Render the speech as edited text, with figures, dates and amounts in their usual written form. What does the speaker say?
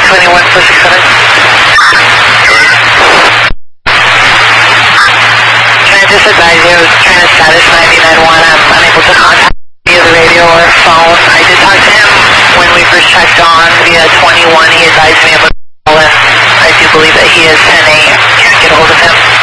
21-467. Can I just advise you, I was trying to status 991. I'm unable to contact via the radio or phone. I did talk to him when we first checked on via 21. He advised me of a call, and I do believe that he is 10-8. Can't get a hold of him.